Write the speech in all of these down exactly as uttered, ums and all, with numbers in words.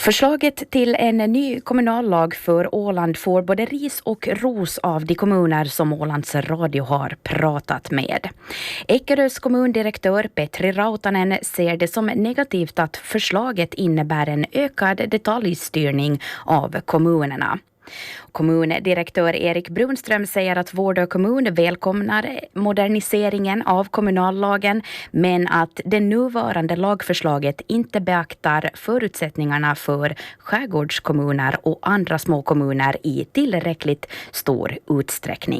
Förslaget till en ny kommunallag för Åland får både ris och ros av de kommuner som Ålands Radio har pratat med. Eckerös kommundirektör Petri Rautanen ser det som negativt att förslaget innebär en ökad detaljstyrning av kommunerna. Kommundirektör Erik Brunström säger att Vårdö kommun välkomnar moderniseringen av kommunallagen, men att det nuvarande lagförslaget inte beaktar förutsättningarna för skärgårdskommuner och andra små kommuner i tillräckligt stor utsträckning.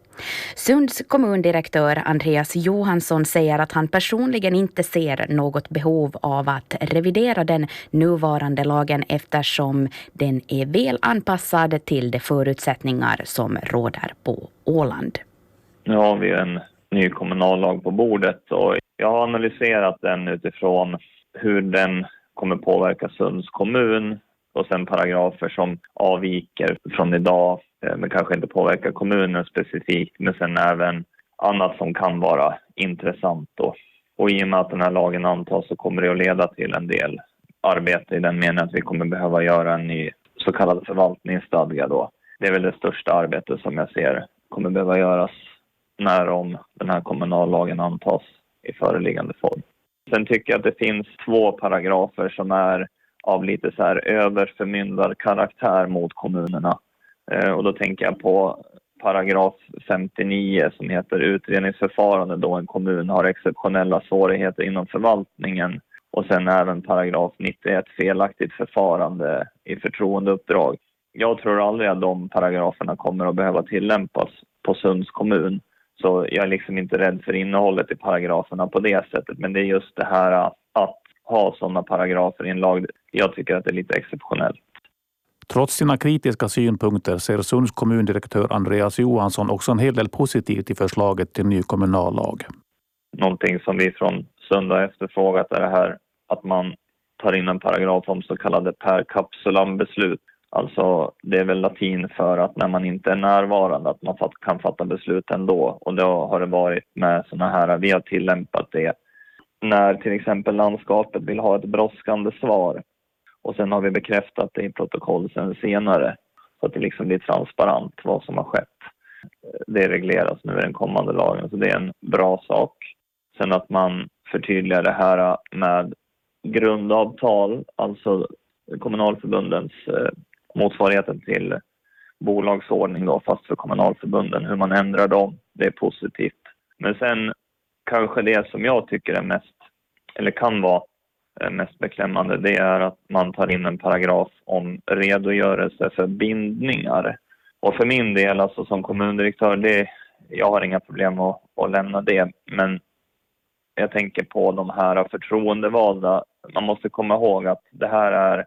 Sunds kommundirektör Andreas Johansson säger att han personligen inte ser något behov av att revidera den nuvarande lagen eftersom den är väl anpassad till de förutsättningar som råder på Åland. Nu har vi en ny kommunallag på bordet och jag har analyserat den utifrån hur den kommer påverka Sunds kommun och sen paragrafer som avviker från idag. Men kanske inte påverkar kommunen specifikt, men sen även annat som kan vara intressant då. Och i och med att den här lagen antas så kommer det att leda till en del arbete i den meningen att vi kommer behöva göra en ny så kallad förvaltningsstadga då. Det är väl det största arbetet som jag ser kommer behöva göras när om den här kommunallagen antas i föreliggande form. Sen tycker jag att det finns två paragrafer som är av lite så här överförmyndarkaraktär mot kommunerna. Och då tänker jag på paragraf femtionio som heter utredningsförfarande då en kommun har exceptionella svårigheter inom förvaltningen. Och sen även paragraf nittioett felaktigt förfarande i förtroendeuppdrag. Jag tror aldrig att de paragraferna kommer att behöva tillämpas på Sunds kommun. Så jag är liksom inte rädd för innehållet i paragraferna på det sättet. Men det är just det här att ha sådana paragrafer i en lag. Jag tycker att det är lite exceptionellt. Trots sina kritiska synpunkter ser Sunds kommundirektör Andreas Johansson också en hel del positivt i förslaget till ny kommunallag. Någonting som vi från Sund har efterfrågat är det här att man tar in en paragraf om så kallade per capsulam beslut. Alltså det är väl latin för att när man inte är närvarande att man kan fatta beslut ändå. Och då har det varit med sådana här, vi har tillämpat det när till exempel landskapet vill ha ett brådskande svar. Och sen har vi bekräftat det i protokoll sen senare så att det liksom blir transparent vad som har skett. Det regleras nu i den kommande lagen så det är en bra sak. Sen att man förtydligar det här med grundavtal, alltså kommunalförbundens motsvarigheten till bolagsordning då, fast för kommunalförbunden, hur man ändrar dem, det är positivt. Men sen kanske det som jag tycker är mest, eller kan vara mest beklämmande, det är att man tar in en paragraf om redogörelse för bindningar. Och för min del, alltså som kommundirektör, det, jag har inga problem att, att lämna det. Men jag tänker på de här förtroendevalda. Man måste komma ihåg att det här är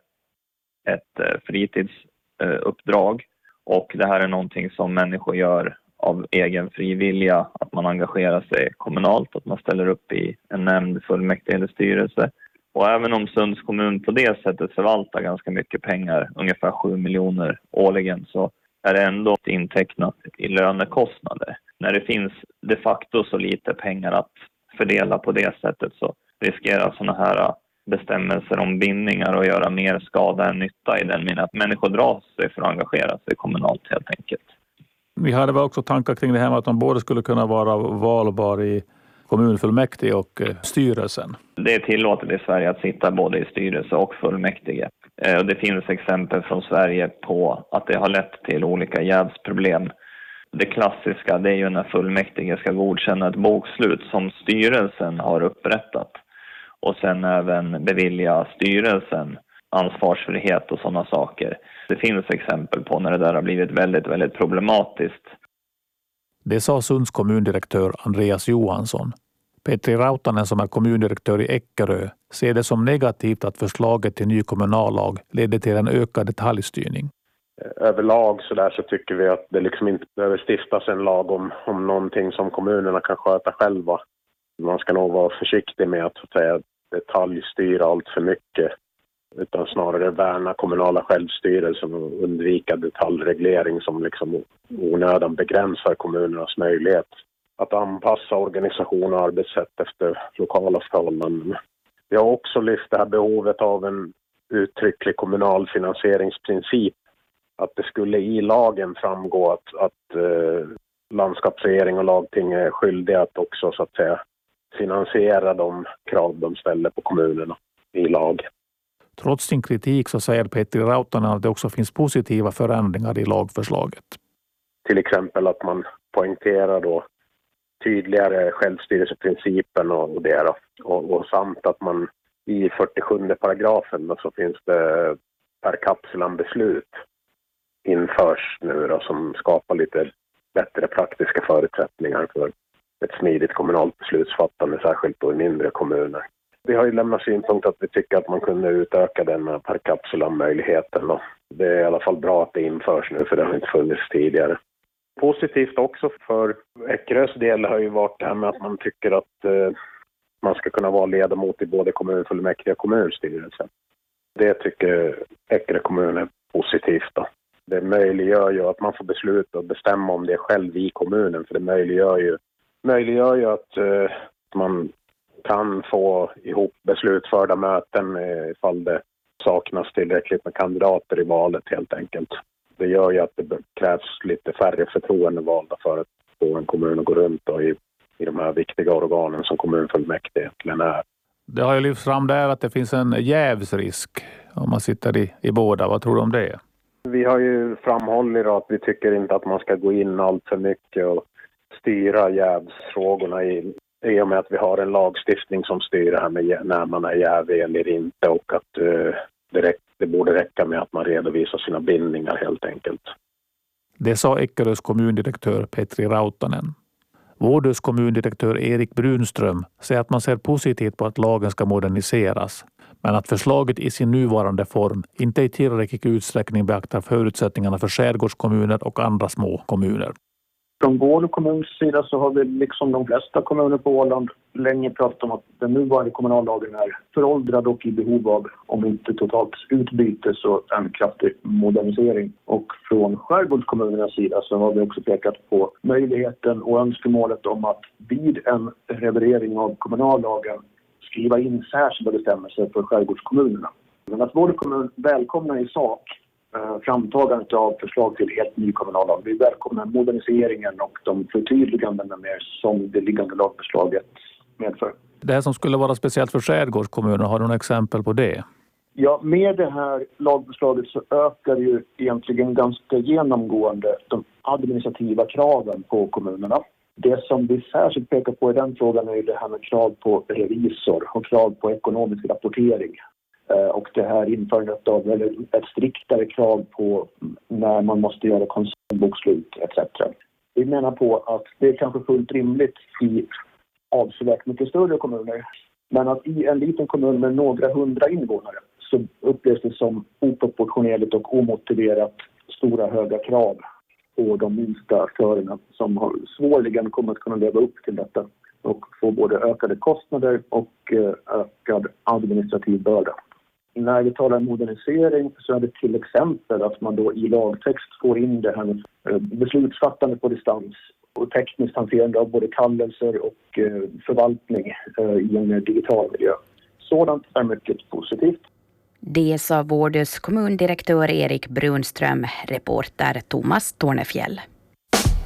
ett fritidsuppdrag. Och det här är någonting som människor gör av egen frivilliga. Att man engagerar sig kommunalt, att man ställer upp i en nämnd, fullmäktige eller styrelse. Och även om Sunds kommun på det sättet förvaltar ganska mycket pengar, ungefär sju miljoner årligen, så är det ändå intecknat i lönekostnader. När det finns de facto så lite pengar att fördela på det sättet så riskerar sådana här bestämmelser om bindningar att göra mer skada än nytta i den meningen att människor drar sig för att engagera sig kommunalt helt enkelt. Vi hade väl också tankar kring det här med att de både skulle kunna vara valbar i kommunfullmäktige och styrelsen. Det är tillåtet i Sverige att sitta både i styrelse och fullmäktige. Det finns exempel från Sverige på att det har lett till olika jävsproblem. Det klassiska det är ju när fullmäktige ska godkänna ett bokslut som styrelsen har upprättat. Och sen även bevilja styrelsen ansvarsfrihet och sådana saker. Det finns exempel på när det där har blivit väldigt, väldigt problematiskt. Det sa Sunds kommundirektör Andreas Johansson. Petri Rautanen som är kommundirektör i Eckerö ser det som negativt att förslaget till ny kommunallag leder till en ökad detaljstyrning. Överlag så, där så tycker vi att det liksom inte behöver stiftas en lag om, om någonting som kommunerna kan sköta själva. Man ska nog vara försiktig med att, att säga, detaljstyra allt för mycket. Utan snarare värna kommunala självstyrelsen och undvika detaljreglering som liksom onödan begränsar kommunernas möjlighet att anpassa organisation och arbetssätt efter lokala förhållanden. Vi har också lyft det här behovet av en uttrycklig kommunal finansieringsprincip. Att det skulle i lagen framgå att, att eh, landskapsregering och lagting är skyldiga att också så att säga finansiera de krav de ställer på kommunerna i lag. Trots sin kritik så säger Petri Rautanen att det också finns positiva förändringar i lagförslaget. Till exempel att man poängterar då tydligare självstyrelseprincipen och det då. Och, och samt att man i fyrtiosjunde paragrafen då, så finns det per kapsulam beslut införs nu då, som skapar lite bättre praktiska förutsättningar för ett smidigt kommunalt beslutsfattande, särskilt då i mindre kommuner. Vi har ju lämnat synpunkt att vi tycker att man kunde utöka den per kapsulam-möjligheten. Då. Det är i alla fall bra att det införs nu, för det har inte funnits tidigare. Positivt också för Eckerös del har ju varit det här med att man tycker att eh, man ska kunna vara ledamot i både kommunfullmäktige och kommunstyrelse. Det tycker Eckerö kommun är positivt då. Det möjliggör ju att man får besluta och bestämma om det själv i kommunen, för det möjliggör ju, möjliggör ju att eh, man kan få ihop beslutförda möten eh, ifall det saknas tillräckligt med kandidater i valet helt enkelt. Det gör ju att det krävs lite färre förtroendevalda för att få en kommun att gå runt och i, i de här viktiga organen som kommunfullmäktige egentligen är. Det har ju lyfts fram där att det finns en jävsrisk om man sitter i, i båda. Vad tror du om det? Vi har ju framhållit att vi tycker inte att man ska gå in allt för mycket och styra jävsfrågorna i, i och med att vi har en lagstiftning som styr det här med när man är jävig eller inte, och att uh, det, räck, det borde räcka med att man redovisar sina bindningar helt enkelt. Det sa Eckerös kommundirektör Petri Rautanen. Vårdös kommundirektör Erik Brunström säger att man ser positivt på att lagen ska moderniseras, men att förslaget i sin nuvarande form inte i tillräcklig utsträckning beaktar förutsättningarna för skärgårdskommuner och andra små kommuner. Från vår kommuns sida så har vi liksom de flesta kommuner på Åland länge pratat om att den nuvarande kommunallagen är föråldrad och i behov av, om inte totalt utbyte, så en kraftig modernisering. Och från skärgårdskommunernas sida så har vi också pekat på möjligheten och önskemålet om att vid en revidering av kommunallagen skriva in särskilda bestämmelser för skärgårdskommunerna. Men att vår kommun välkomnar i sak framtagandet av förslag till helt ny kommunallag. Vi välkomnar moderniseringen och de förtydligandena mer som det liggande lagförslaget medför. Det här som skulle vara speciellt för skärgårdskommuner, har du några exempel på det? Ja, med det här lagförslaget så ökar ju egentligen ganska genomgående de administrativa kraven på kommunerna. Det som vi särskilt pekar på i den frågan är det här med krav på revisor och krav på ekonomisk rapportering. Och det här införandet av eller ett striktare krav på när man måste göra koncernbokslut et cetera. Vi menar på att det är kanske fullt rimligt i avsevärt mycket större kommuner. Men att i en liten kommun med några hundra invånare så upplevs det som oproportionerligt och omotiverat stora höga krav på de minsta aktörerna som har svårligen kommer att kunna leva upp till detta och få både ökade kostnader och ökad administrativ börda. När vi talar om modernisering så är det till exempel att man då i lagtext får in det här med beslutsfattande på distans och tekniskt hanterande av både kallelser och förvaltning i en digital miljö. Sådant är mycket positivt. Det sa Vårdös kommundirektör Erik Brunström, reporter Thomas Tornefjäll.